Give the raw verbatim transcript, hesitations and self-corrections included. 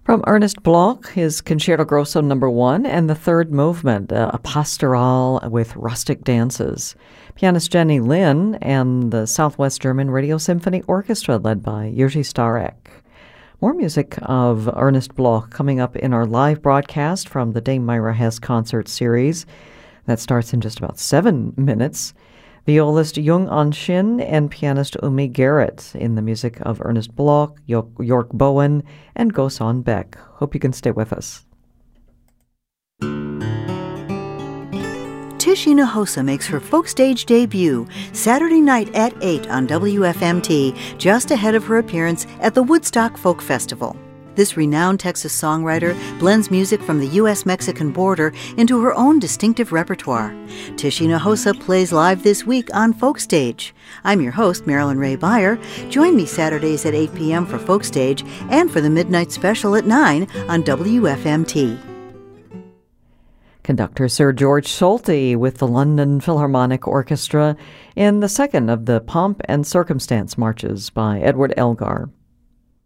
From Ernest Bloch, his Concerto Grosso number one, and the third movement, uh, a pastoral with rustic dances. Pianist Jenny Lin and the Southwest German Radio Symphony Orchestra led by Jiří Starek. More music of Ernest Bloch coming up in our live broadcast from the Dame Myra Hess concert series. That starts in just about seven minutes. Violist Jung An Shin and pianist Umi Garrett in the music of Ernest Bloch, York Bowen, and Gosan Beck. Hope you can stay with us. Tish Hinojosa makes her folk stage debut Saturday night at eight on W F M T, just ahead of her appearance at the Woodstock Folk Festival. This renowned Texas songwriter blends music from the U S Mexican border into her own distinctive repertoire. Tish Hinojosa plays live this week on Folk Stage. I'm your host, Marilyn Ray Beyer. Join me Saturdays at eight p.m. for Folk Stage and for the Midnight Special at nine on W F M T. Conductor Sir George Solti with the London Philharmonic Orchestra in the second of the Pomp and Circumstance marches by Edward Elgar.